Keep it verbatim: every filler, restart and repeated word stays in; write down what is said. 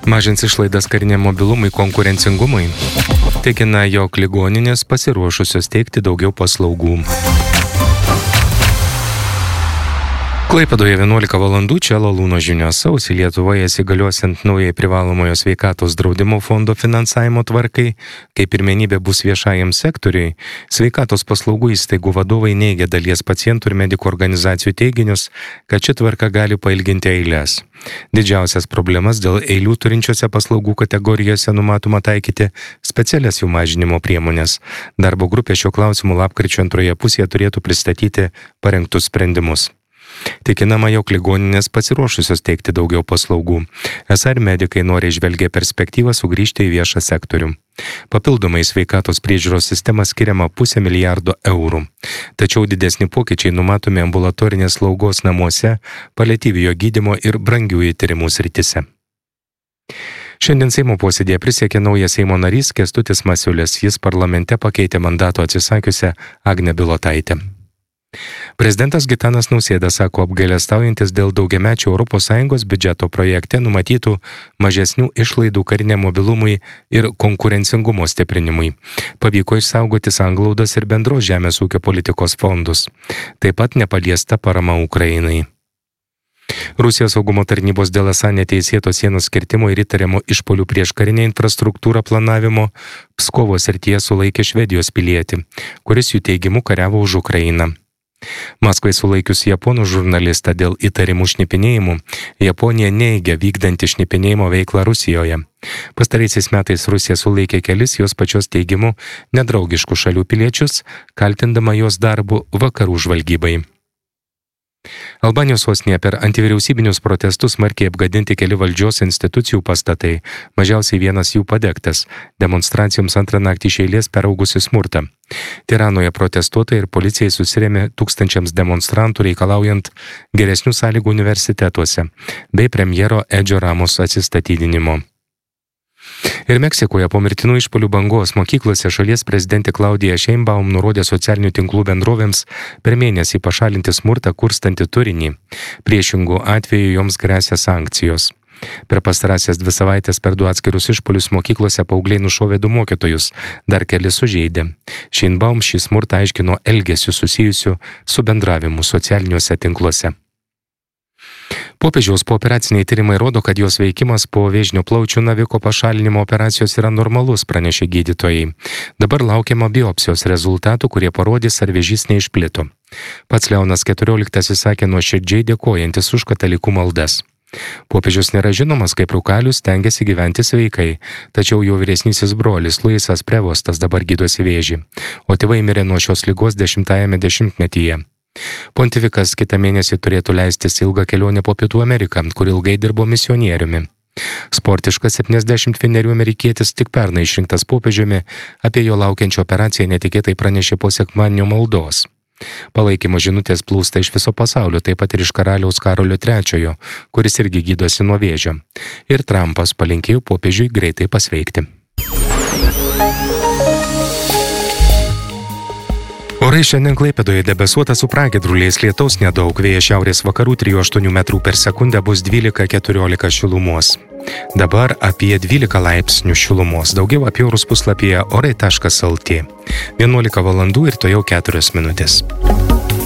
Mažins išlaidas kariniam mobilumui, konkurencingumui. Tikina, jog ligoninės pasiruošusios teikti daugiau paslaugų. Klaipėdoje vienuolika valandų, čia Lalūno žinios. Sausį Lietuvoje įsigaliosiant naujai privalomojo sveikatos draudimo fondo finansavimo tvarkai, kai pirmenybė bus viešajam sektoriui, sveikatos paslaugų įstaigų vadovai neigia dalies pacientų ir medikų organizacijų teiginius, kad ši tvarka gali pailginti eiles. Didžiausias problemas dėl eilių turinčiose paslaugų kategorijose numatoma taikyti specialias jų mažinimo priemonės. Darbo grupė šio klausimu lapkričio antroje pusėje turėtų pristatyti parengtus sprendimus. Tikinama, jog ligoninės pasiruošusios teikti daugiau paslaugų. Esą ir medikai nori žvelgia perspektyvą sugrįžti į viešą sektorių. Papildomai sveikatos priežiūros sistema skiriama pusę milijardo eurų. Tačiau didesni pokyčiai numatomi ambulatorinės slaugos namuose, paliatyviojo gydymo ir brangiųjų tyrimų srityse. Šiandien Seimo posėdėje prisiekė naujas Seimo narys Kęstutis Masiulis. Jis parlamente pakeitė mandato atsisakiusią Agnę Bilotaitę. Prezidentas Gitanas Nausėda sako apgailestaujantis dėl daugiamečio Europos Sąjungos biudžeto projekte numatytų mažesnių išlaidų kariniam mobilumui ir konkurencingumo stiprinimui. Pavyko išsaugoti sanglaudos ir bendros žemės ūkio politikos fondus. Taip pat nepaliesta parama Ukrainai. Rusijos saugumo tarnybos dėl esą neteisėto sienos kirtimo ir įtariamo išpuolių prieš karinę infrastruktūrą planavimo Pskovo srityje sulaikė Švedijos pilietį, kuris jų teigimu kariavo už Ukrainą. Maskvai sulaikius japonų žurnalistą dėl įtarimų šnipinėjimų, Japonija neigia vykdantį šnipinėjimo veiklą Rusijoje. Pastaraisiais metais Rusija sulaikė kelis jos pačios teigimu nedraugiškų šalių piliečius, kaltindama jos darbu vakarų žvalgybai. Albanijos sostinėje per antivyriausybinius protestus smarkiai apgadinti keli valdžios institucijų pastatai, mažiausiai vienas jų padegtas, demonstracijoms antrą naktį iš eilės peraugusi smurtą. Tiranoje protestuotojai ir policijai susirėmė tūkstančiams demonstrantų reikalaujant geresnių sąlygų universitetuose bei premjero Edžio Ramos atsistatydinimo. Ir Meksikoje po mirtinų išpuolių bangos mokyklose šalies prezidentė Klaudija Sheinbaum nurodė socialinių tinklų bendrovėms per mėnesį pašalinti smurtą kurstantį turinį. Priešingų atveju joms gresia sankcijos. Per pastarąsias dvi savaitės per du atskirus išpuolius mokyklose paaugliai nušovė du mokytojus, dar keli sužeidė. Sheinbaum šį smurtą aiškino elgesiu susijusiu su bendravimu socialiniuose tinkluose. Popiežiaus pooperaciniai tyrimai rodo, kad jos veikimas po vėžinio plaučių naviko pašalinimo operacijos yra normalus, pranešė gydytojai. Dabar laukiama biopsijos rezultatų, kurie parodys, ar vėžys neišplito. Pats Leonas keturioliktasis sakė nuoširdžiai dėkojantis už katalikų maldas. Popiežius nėra žinomas kaip rūkalius, stengiasi gyventi sveikai, tačiau jo vyresnysis brolis Luisas Prevostas dabar gydosi vėžį, o tėvai mirė nuo šios ligos dešimtajame dešimtmetyje. Pontifikas kitą mėnesį turėtų leistis ilgą kelionę po Pietų Ameriką, kur ilgai dirbo misionieriumi. Sportiškas septyniasdešimt vienerių amerikietis tik pernai išrinktas popiežiumi, apie jo laukiančią operaciją netikėtai pranešė po sekmadienio maldos. Palaikymo žinutės plūsta iš viso pasaulio, taip pat ir iš karaliaus Karolio trečiojo, kuris irgi gydosi nuo vėžio. Ir Trumpas palinkėjo popiežiui greitai pasveikti. Orai šiandien Klaipėdoje debesuota su pragiedruliais, lietaus nedaug, vėjas šiaurės vakarų trijų aštuonių metrų per sekundę bus dvylika keturiolika šilumos. Dabar apie dvylika laipsnių šilumos, daugiau apie orus puslapyje orai taškas lt. vienuolika valandų ir tojau keturios minutės.